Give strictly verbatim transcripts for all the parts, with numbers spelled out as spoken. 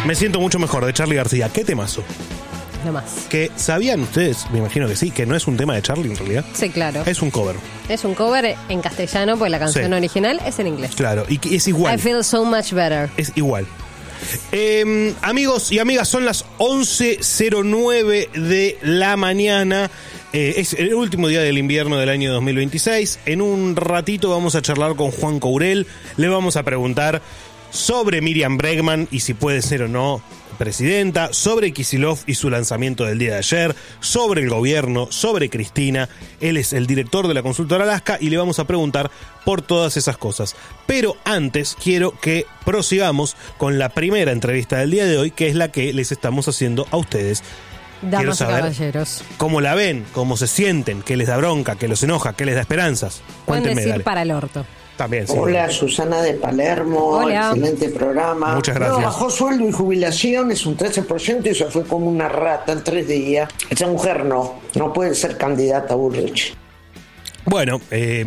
Me siento mucho mejor, de Charly García. ¿Qué temazo? No más. Que sabían ustedes, me imagino que sí, que no es un tema de Charly en realidad. Sí, claro. Es un cover. Es un cover en castellano, porque la canción Sí. original es en inglés. Claro, y que es igual. I feel so much better. Es igual. Eh, amigos y amigas, son las once cero nueve de la mañana. Eh, es el último día del invierno del año dos mil veintiséis. En un ratito vamos a charlar con Juan Courel. Le vamos a preguntar sobre Miriam Bregman y si puede ser o no presidenta, sobre Kicillof y su lanzamiento del día de ayer, sobre el gobierno, sobre Cristina. Él es el director de la consultora Alaska y le vamos a preguntar por todas esas cosas. Pero antes quiero que prosigamos con la primera entrevista del día de hoy, que es la que les estamos haciendo a ustedes. Quiero Damas y saber caballeros. cómo la ven, cómo se sienten, qué les da bronca, qué los enoja, qué les da esperanzas. Pueden Cuéntenme, decir dale. para el orto. También, sí. Hola, Susana de Palermo. Hola. Excelente programa. Muchas gracias. No, bajó sueldo y jubilación, es un trece por ciento y se fue como una rata en tres días. Esa mujer no, no puede ser candidata a Bullrich. Bueno, eh,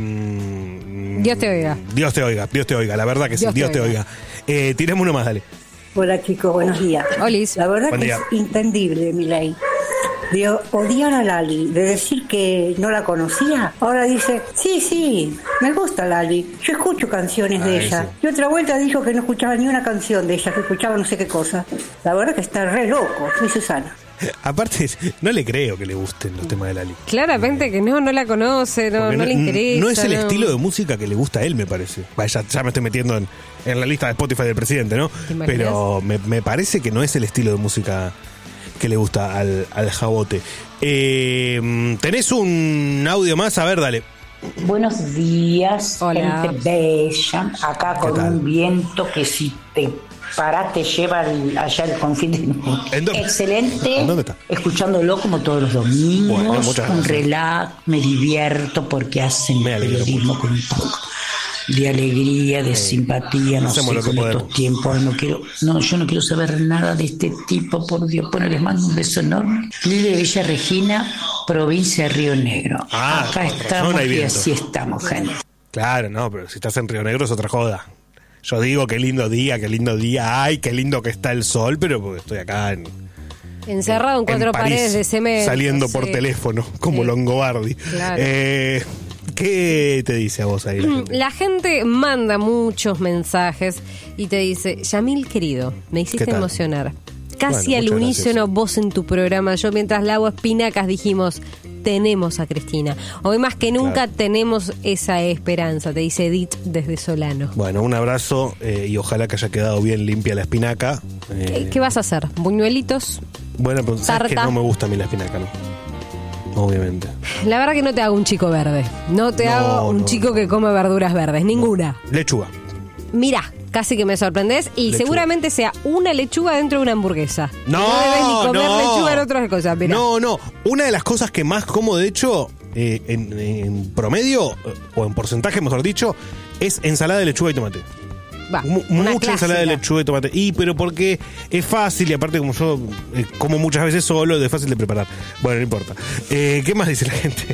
Dios te oiga. Dios te oiga, Dios te oiga, la verdad que sí, Dios te Dios te oiga. oiga. Eh, tiremos uno más, dale. Hola chicos, buenos días. Olis. La verdad Buen que día. es entendible, Milei. De odiar a Lali, de decir que no la conocía, ahora dice, sí, sí, me gusta Lali, yo escucho canciones de Ay, ella. sí. Y otra vuelta dijo que no escuchaba ni una canción de ella, que escuchaba no sé qué cosa. La verdad que está re loco, mi Susana. Aparte, no le creo que le gusten los temas de Lali. Claramente que no, no la conoce, no, Porque no le interesa. No es el no. estilo de música que le gusta a él, me parece. Vaya, ya me estoy metiendo en, en la lista de Spotify del presidente, ¿no? ¿Te imaginas? Pero me, me parece que no es el estilo de música que le gusta al, al jabote. Eh, ¿Tenés un audio más? A ver, dale. Buenos días, Hola. gente bella. Acá ¿Qué con tal? un viento que si te parás te lleva al- allá al confín del mundo. ¿En dónde? Excelente. ¿En dónde está? Escuchándolo como todos los domingos. Bueno, muchas un gracias. relax, me divierto porque hacen Me alegro periodismo con un poco de alegría, de simpatía, no sé, hacemos lo que con podemos. estos tiempos. No quiero, no, yo no quiero saber nada de este tipo, por Dios. Bueno, les mando un beso enorme. Lili de Villa Regina, provincia de Río Negro. Ah, Acá con razón estamos hay y viento. así estamos, gente. Claro, no, pero si estás en Río Negro es otra joda. Yo digo qué lindo día, qué lindo día, ay, qué lindo que está el sol, pero porque estoy acá en, Encerrado en cuatro en París, paredes de cemento. saliendo por sí. teléfono, como Sí. Longobardi. Claro. Eh, ¿Qué te dice a vos ahí la gente? La gente manda muchos mensajes y te dice, Yamil querido, me ¿Qué hiciste tal? emocionar. Casi Bueno, al muchas unísono gracias. vos en tu programa, yo mientras lavo espinacas dijimos, tenemos a Cristina. Hoy más que nunca Claro. tenemos esa esperanza, te dice Edith desde Solano. Bueno, un abrazo eh, y ojalá que haya quedado bien limpia la espinaca. Eh, ¿Qué, qué vas a hacer? ¿Buñuelitos? Bueno, pero sabes que tarta? no me gusta a mí la espinaca, ¿no? Obviamente. La verdad que no te hago un chico verde. No te No, hago un no, chico no. que come verduras verdes, ninguna. Lechuga. Mirá, casi que me sorprendés y Lechuga. seguramente sea una lechuga dentro de una hamburguesa. No, no debes ni comer no. lechuga en otras cosas, mirá. No, no. Una de las cosas que más como, de hecho, eh, en, en promedio, eh, o en porcentaje, mejor dicho, es ensalada de lechuga y tomate. Va, Mu- una mucha ensalada de clásica. lechuga y tomate. Y pero porque es fácil y aparte como yo eh, como muchas veces solo, es fácil de preparar. Bueno, no importa. Eh, ¿Qué más dice la gente?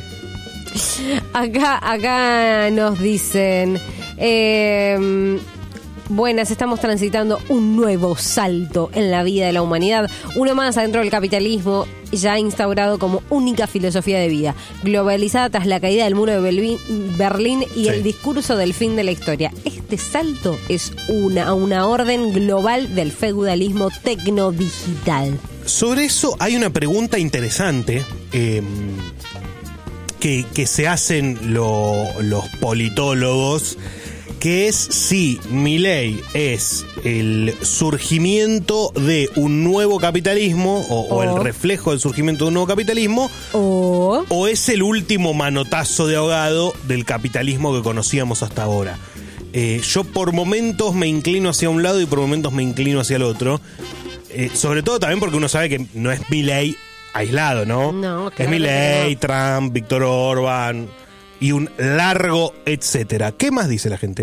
Acá, acá nos dicen, eh, buenas, estamos transitando un nuevo salto en la vida de la humanidad, uno más adentro del capitalismo ya instaurado como única filosofía de vida, globalizada tras la caída del muro de Belvin- Berlín y Sí. el discurso del fin de la historia. Este salto es una, una orden global del feudalismo tecnodigital. Sobre eso hay una pregunta interesante eh, que, que se hacen lo- los politólogos, que es si Milei es el surgimiento de un nuevo capitalismo o, o el O- reflejo del surgimiento de un nuevo capitalismo O... o es el último manotazo de ahogado del capitalismo que conocíamos hasta ahora. Eh, yo por momentos me inclino hacia un lado y por momentos me inclino hacia el otro. Eh, sobre todo también porque uno sabe que no es Milei aislado, ¿no? No, es claramente Milei, no. Trump, Víctor Orbán y un largo etcétera. ¿Qué más dice la gente?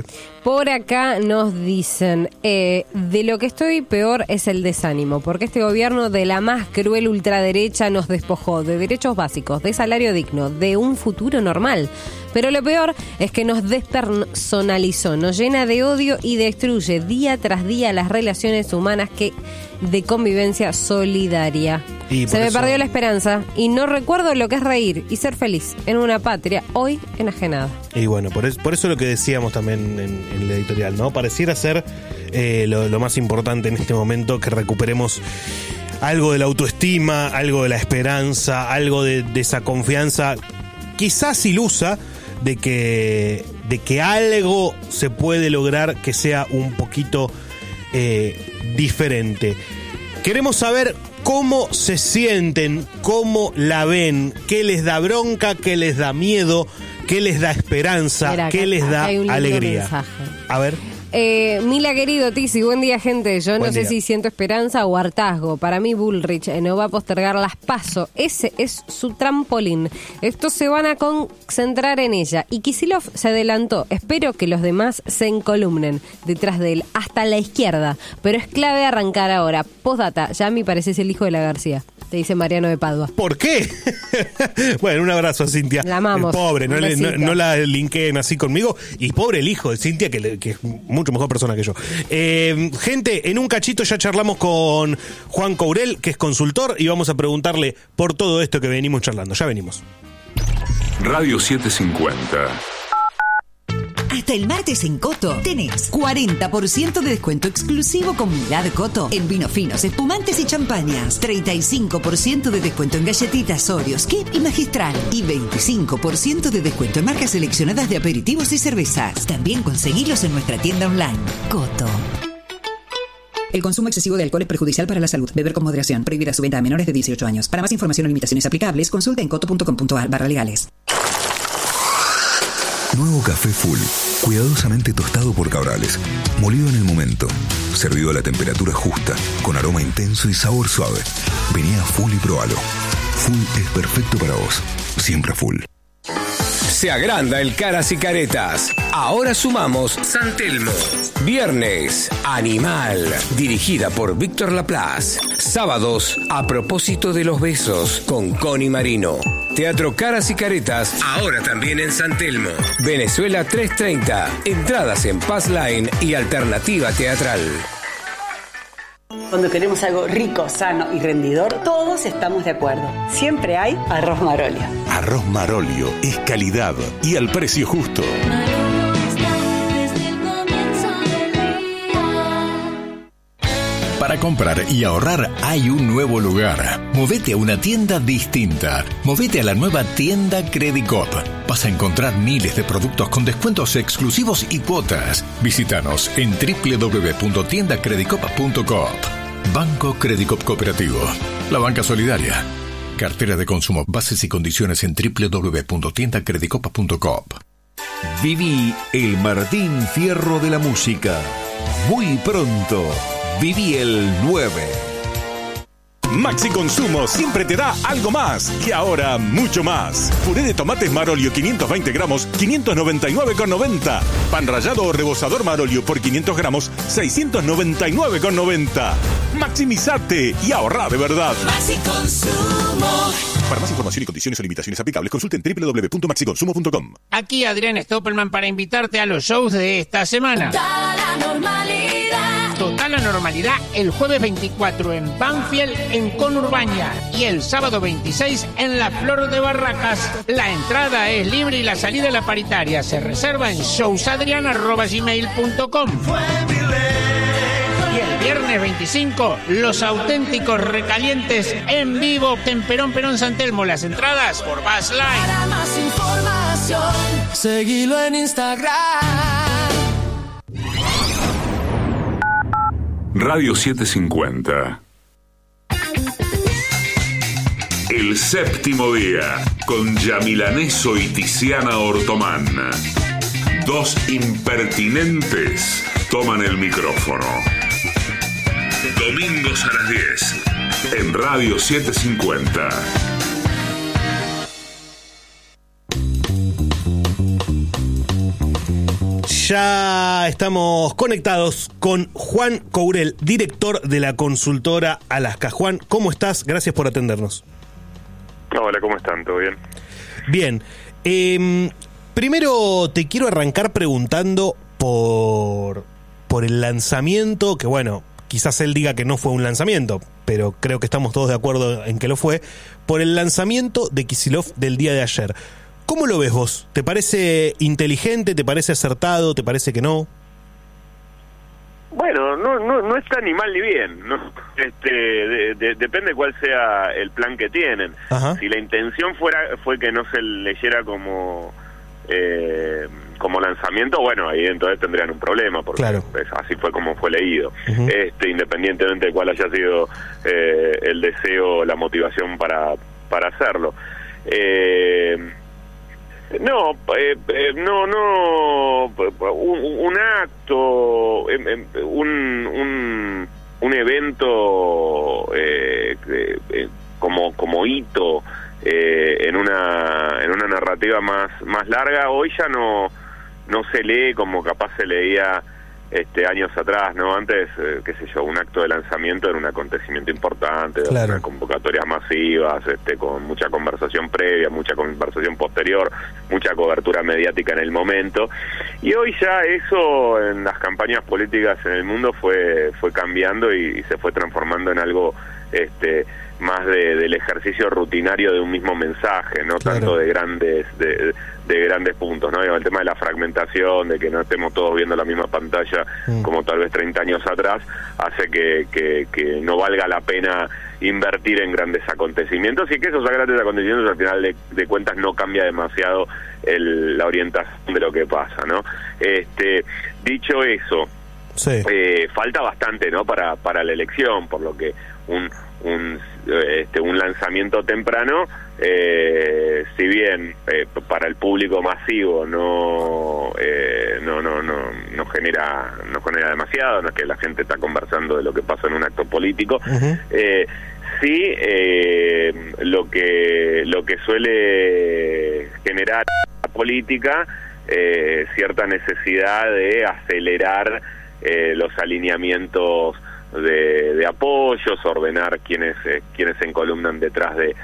Por acá nos dicen, eh, de lo que estoy peor es el desánimo, porque este gobierno de la más cruel ultraderecha nos despojó de derechos básicos, de salario digno, de un futuro normal. Pero lo peor es que nos despersonalizó, nos llena de odio y destruye día tras día las relaciones humanas que de convivencia solidaria. Se me eso... perdió la esperanza y no recuerdo lo que es reír y ser feliz en una patria hoy enajenada. Y bueno, por eso, por eso lo que decíamos también en, en el editorial, ¿no? Pareciera ser eh, lo, lo más importante en este momento, que recuperemos algo de la autoestima, algo de la esperanza, algo de, de esa confianza, quizás ilusa, de que, de que algo se puede lograr que sea un poquito eh, diferente. Queremos saber cómo se sienten, cómo la ven, qué les da bronca, qué les da miedo, qué les da esperanza, Mira, qué acá, les da alegría. Mensaje. A ver. Eh, Mila, querido Tizi, buen día, gente. Yo buen no día. sé si siento esperanza o hartazgo. Para mí Bullrich eh, no va a postergar las PASO. Ese es su trampolín. Estos se van a concentrar en ella. Y Kicillof se adelantó. Espero que los demás se encolumnen detrás de él, hasta la izquierda. Pero es clave arrancar ahora. Postdata, ya me pareces el hijo de la García. Te dice Mariano de Padua. ¿Por qué? Bueno, un abrazo a Cintia. La amamos. El pobre, no, le, no, no la linkeen así conmigo. Y pobre el hijo de Cintia, que, le, que es mucho mejor persona que yo. Eh, gente, en un cachito ya charlamos con Juan Courel, que es consultor, y vamos a preguntarle por todo esto que venimos charlando. Ya venimos. Radio setecientos cincuenta. Hasta el martes en Coto tenés cuarenta por ciento de descuento exclusivo con Milad Coto en vinos finos, espumantes y champañas. treinta y cinco por ciento de descuento en galletitas Oreos, Kip y Magistral. Y veinticinco por ciento de descuento en marcas seleccionadas de aperitivos y cervezas. También conseguilos en nuestra tienda online. Coto. El consumo excesivo de alcohol es perjudicial para la salud. Beber con moderación. Prohibida su venta a menores de dieciocho años. Para más información o limitaciones aplicables, consulta en coto punto com punto a r barra legales. Nuevo café Full, cuidadosamente tostado por Cabrales, molido en el momento, servido a la temperatura justa, con aroma intenso y sabor suave. Vení a Full y probalo. Full es perfecto para vos, siempre Full. Se agranda el Caras y Caretas. Ahora sumamos San Telmo. Viernes, Animal, dirigida por Víctor Laplace. Sábados, A propósito de los besos, con Connie Marino. Teatro Caras y Caretas, ahora también en San Telmo. Venezuela trescientos treinta. Entradas en Pass Line y Alternativa Teatral. Cuando queremos algo rico, sano y rendidor, todos estamos de acuerdo. Siempre hay arroz Marolio. Arroz Marolio es calidad y al precio justo. Para comprar y ahorrar hay un nuevo lugar. Movete a una tienda distinta. Movete a la nueva tienda Credicop. Vas a encontrar miles de productos con descuentos exclusivos y cuotas. Visítanos en doble u doble u doble u punto tienda credicop punto coop. Banco Credicop Cooperativo. La banca solidaria. Cartera de consumo. Bases y condiciones en doble u doble u doble u punto tienda credicop punto coop. Viví el Martín Fierro de la música. Muy pronto. Viví el nueve. Maxi Consumo siempre te da algo más y ahora mucho más. Puré de tomates Marolio quinientos veinte gramos, quinientos noventa y nueve con noventa. Pan rallado o rebozador Marolio por quinientos gramos, seiscientos noventa y nueve con noventa. Maximizate y ahorra de verdad. Maxi Consumo. Para más información y condiciones o limitaciones aplicables, consulten doble u doble u doble u punto maxi consumo punto com. Aquí Adrián Stoppelman para invitarte a los shows de esta semana. Toda la normalidad. Total la normalidad el jueves veinticuatro en Banfield, en Conurbaña, y el sábado veintiséis en La Flor de Barracas. La entrada es libre y la salida la paritaria. Se reserva en showsadrian arroba gmail punto com. Y el viernes veinticinco, Los Auténticos Recalientes en vivo, Temperón Perón San Telmo. Las entradas por Pass Line. Para más información, seguilo en Instagram. Radio setecientos cincuenta. El séptimo día, con Yamilaneso y Tiziana Ortomán. Dos impertinentes toman el micrófono. Domingos a las diez, en Radio setecientos cincuenta. ya estamos conectados con Juan Courel, director de la consultora Alaska. Juan, ¿cómo estás? Gracias por atendernos. Hola, ¿cómo están? ¿Todo bien? Bien. Eh, primero te quiero arrancar preguntando por, por el lanzamiento, que bueno, quizás él diga que no fue un lanzamiento, pero creo que estamos todos de acuerdo en que lo fue, por el lanzamiento de Kicillof del día de ayer. ¿Cómo lo ves vos? ¿Te parece inteligente? ¿Te parece acertado? ¿Te parece que no? Bueno, no no no está ni mal ni bien, ¿no? Este, de, de, depende cuál sea el plan que tienen. Ajá. Si la intención fuera fue que no se leyera como eh, como lanzamiento, bueno, ahí entonces tendrían un problema, porque claro. pues, así fue como fue leído. Uh-huh. Este, independientemente de cuál haya sido eh, el deseo, la motivación para para hacerlo. Eh, No, eh, eh, no, no, un, un acto, eh, un, un, un evento eh, eh, como como hito eh, en una en una narrativa más más larga, hoy ya no no se lee como capaz se leía este años atrás, ¿no? Antes, eh, qué sé yo, un acto de lanzamiento era un acontecimiento importante, claro. Una convocatorias masivas, este, con mucha conversación previa, mucha conversación posterior, mucha cobertura mediática en el momento, y hoy ya eso en las campañas políticas en el mundo fue fue cambiando y, y se fue transformando en algo este más de, del ejercicio rutinario de un mismo mensaje, no claro. tanto de grandes de, de grandes puntos, ¿no? El tema de la fragmentación, de que no estemos todos viendo la misma pantalla mm. como tal vez treinta años atrás, hace que, que, que no valga la pena invertir en grandes acontecimientos, y que esos grandes acontecimientos al final de, de cuentas no cambia demasiado el, la orientación de lo que pasa, ¿no? Este, dicho eso, sí. eh, falta bastante, ¿no? Para, para la elección, por lo que un un este un lanzamiento temprano, eh, si bien eh, para el público masivo no eh, no no no no genera no genera demasiado, no es que la gente está conversando de lo que pasa en un acto político, uh-huh. eh, sí eh, lo que lo que suele generar la política eh, cierta necesidad de acelerar eh, los alineamientos De, de apoyos, ordenar quienes eh, quienes se encolumnan detrás de,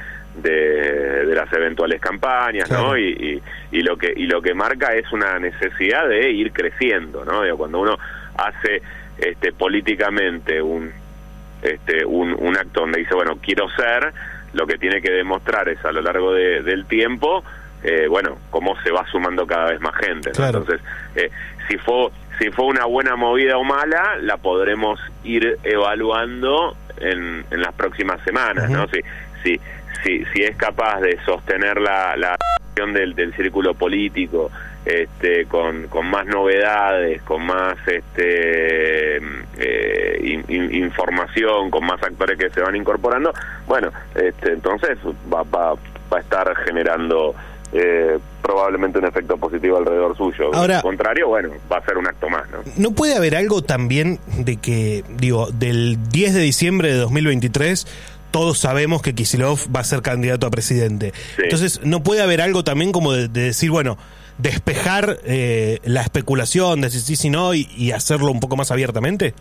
de, de las eventuales campañas, claro. ¿no? Y, y, y lo que y lo que marca es una necesidad de ir creciendo, ¿no? Digo, cuando uno hace este políticamente un este un, un acto donde dice, bueno, quiero ser, lo que tiene que demostrar es a lo largo de, del tiempo, eh, bueno, cómo se va sumando cada vez más gente, ¿no? Claro. Entonces, eh, si fue Si fue una buena movida o mala, la podremos ir evaluando en, en las próximas semanas, uh-huh. ¿no? Si, si, si, si es capaz de sostener la, la acción del, del círculo político, este, con, con más novedades, con más este, eh, in, in, información, con más actores que se van incorporando, bueno, este, entonces va, va, va a estar generando Eh, probablemente un efecto positivo alrededor suyo. Ahora, al contrario, bueno, va a ser un acto más, ¿no? ¿No puede haber algo también de que, digo, del diez de diciembre de dos mil veintitrés todos sabemos que Kicillof va a ser candidato a presidente? Sí. Entonces, ¿no puede haber algo también como de, de decir, bueno, despejar eh, la especulación de si sí, si no, y, y hacerlo un poco más abiertamente?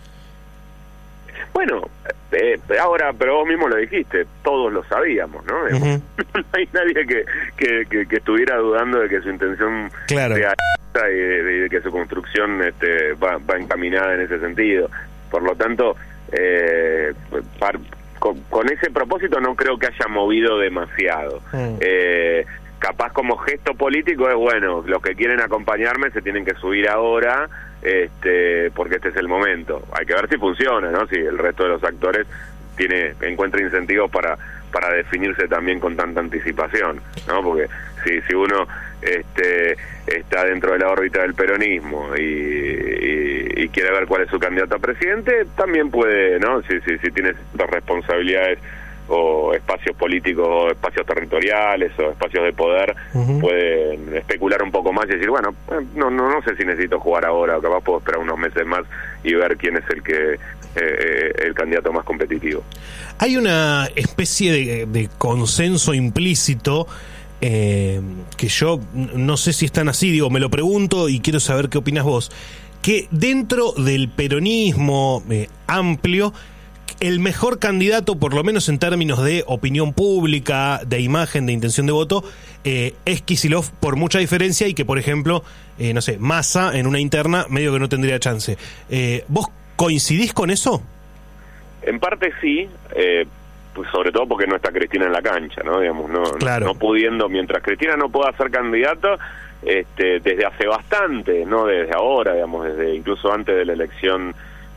Bueno, eh, ahora, pero vos mismo lo dijiste, todos lo sabíamos, ¿no? Uh-huh. No hay nadie que, que, que, que estuviera dudando de que su intención claro. sea esta y de, y de que su construcción este, va, va encaminada en ese sentido. Por lo tanto, eh, par, con, con ese propósito no creo que haya movido demasiado. Uh-huh. Eh, capaz como gesto político es, bueno, los que quieren acompañarme se tienen que subir ahora, este porque este es el momento. Hay que ver si funciona, ¿no? Si el resto de los actores tiene encuentra incentivos para para definirse también con tanta anticipación, ¿no? Porque si si uno este está dentro de la órbita del peronismo y, y, y quiere ver cuál es su candidato a presidente, también puede, ¿no? Si si, si tiene ciertas responsabilidades o espacios políticos o espacios territoriales o espacios de poder, uh-huh. pueden especular un poco más y decir, bueno, no no no sé si necesito jugar ahora, o capaz puedo esperar unos meses más y ver quién es el que eh, el candidato más competitivo. Hay una especie de, de consenso implícito eh, que yo no sé si están así, digo, me lo pregunto y quiero saber qué opinas vos, que dentro del peronismo eh, amplio, el mejor candidato, por lo menos en términos de opinión pública, de imagen, de intención de voto, eh, es Kicillof por mucha diferencia, y que, por ejemplo, eh, no sé, Massa en una interna medio que no tendría chance. Eh, ¿Vos coincidís con eso? En parte sí, eh, pues sobre todo porque no está Cristina en la cancha, ¿no? Digamos, no, claro. no, no pudiendo, mientras Cristina no pueda ser candidato, este, desde hace bastante, no desde ahora, digamos, desde incluso antes de la elección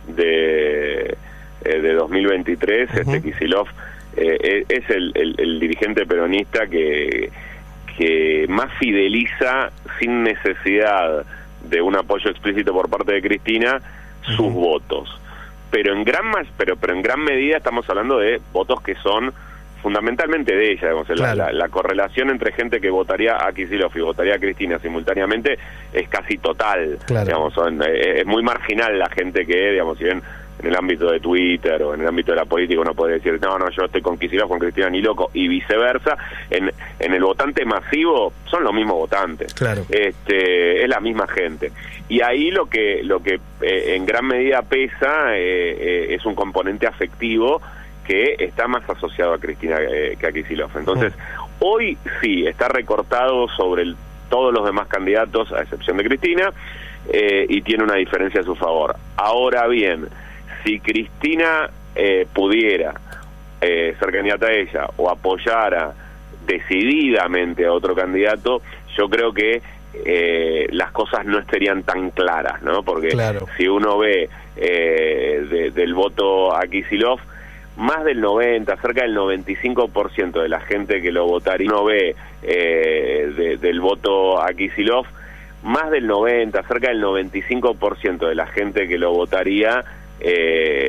de de dos mil veintitrés, uh-huh. este Kicillof eh, es el, el, el dirigente peronista que, que más fideliza sin necesidad de un apoyo explícito por parte de Cristina sus uh-huh. votos. Pero en gran más, pero, pero en gran medida estamos hablando de votos que son fundamentalmente de ella, digamos, claro. la, la, la correlación entre gente que votaría a Kicillof y votaría a Cristina simultáneamente es casi total, claro. digamos, son, es, es muy marginal la gente que, digamos, si bien en el ámbito de Twitter o en el ámbito de la política uno puede decir, no, no, yo estoy con Kicillof, con Cristina ni loco, y viceversa. En, en el votante masivo son los mismos votantes, claro. este, es la misma gente. Y ahí lo que lo que eh, en gran medida pesa eh, eh, es un componente afectivo que está más asociado a Cristina eh, que a Kicillof. Entonces, uh-huh. hoy sí, está recortado sobre el, todos los demás candidatos, a excepción de Cristina, eh, y tiene una diferencia a su favor. Ahora bien, si Cristina eh, pudiera eh, ser candidata a ella o apoyara decididamente a otro candidato, yo creo que eh, las cosas no estarían tan claras, ¿no? Porque claro. si uno ve eh, de, del voto a Kicillof, más del noventa, cerca del noventa y cinco por ciento de la gente que lo votaría, uno ve eh, de, del voto a Kicillof, más del noventa, cerca del noventa y cinco por ciento de la gente que lo votaría Eh,